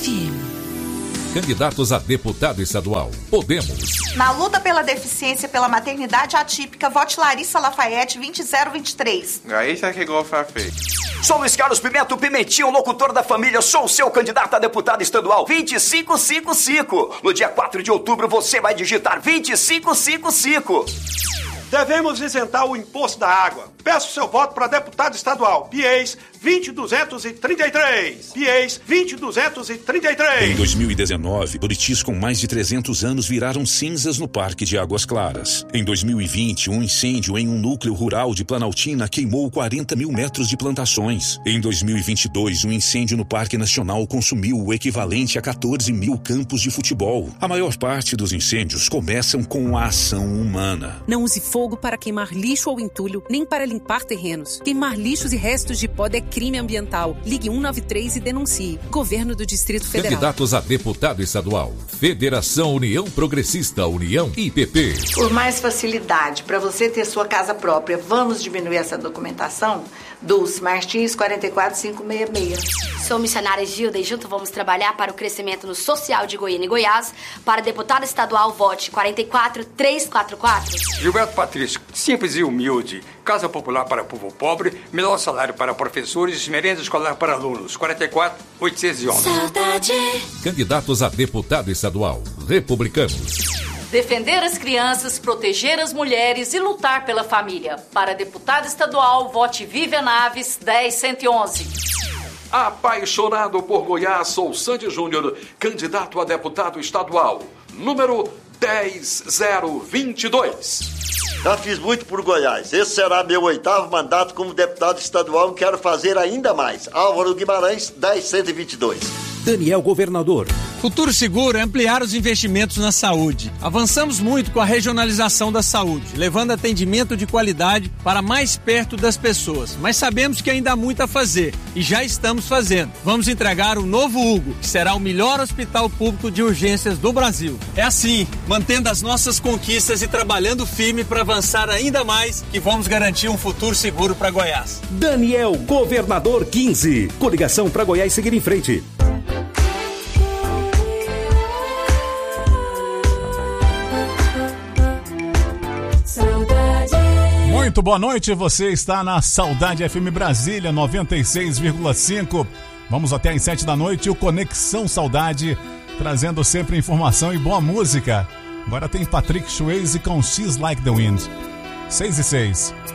FM. Candidatos a deputado estadual. Podemos. Na luta pela deficiência pela maternidade atípica, vote Larissa Lafayette 20023. Aí já que igual foi feito. Sou Luiz Carlos Pimenta Pimentinho, locutor da família. Sou o seu candidato a deputado estadual 2555. No dia 4 de outubro você vai digitar 2555. Devemos isentar o imposto da água. Peço seu voto para deputado estadual. PIEs 20233. PIEs 20233. Em 2019, buritis com mais de 300 anos viraram cinzas no Parque de Águas Claras. Em 2020, um incêndio em um núcleo rural de Planaltina queimou 40 mil metros de plantações. Em 2022, um incêndio no Parque Nacional consumiu o equivalente a 14 mil campos de futebol. A maior parte dos incêndios começam com a ação humana. Não use fogo para queimar lixo ou entulho, nem para limpar terrenos. Queimar lixos e restos de pó é crime ambiental. Ligue 193 e denuncie. Governo do Distrito Federal. Candidatos a deputado estadual. Federação União Progressista, União IPP. Por mais facilidade para você ter sua casa própria, vamos diminuir essa documentação? Dulce Martins, 44566. Sou missionária Gilda e junto vamos trabalhar para o crescimento no social de Goiânia e Goiás. Para deputado estadual, vote 44344. Gilberto Patrício, simples e humilde. Casa popular para povo pobre, melhor salário para professores, merenda escolar para alunos. 44811. Saudade. Candidatos a deputado estadual. Republicanos. Defender as crianças, proteger as mulheres e lutar pela família. Para deputado estadual, vote Vivian Naves, 10111. Apaixonado por Goiás, sou Sandy Júnior, candidato a deputado estadual, número 10022. Já fiz muito por Goiás. Esse será meu 8º mandato como deputado estadual e quero fazer ainda mais. Álvaro Guimarães, 10122. Daniel Governador. Futuro Seguro é ampliar os investimentos na saúde. Avançamos muito com a regionalização da saúde, levando atendimento de qualidade para mais perto das pessoas. Mas sabemos que ainda há muito a fazer e já estamos fazendo. Vamos entregar o novo Hugo, que será o melhor hospital público de urgências do Brasil. É assim, mantendo as nossas conquistas e trabalhando firme para avançar ainda mais, que vamos garantir um futuro seguro para Goiás. Daniel Governador 15. Coligação para Goiás seguir em frente. Muito boa noite, você está na Saudade FM Brasília 96,5. Vamos até às 7 da noite, o Conexão Saudade, trazendo sempre informação e boa música. Agora tem Patrick Swayze com She's Like the Wind. 6 e 6.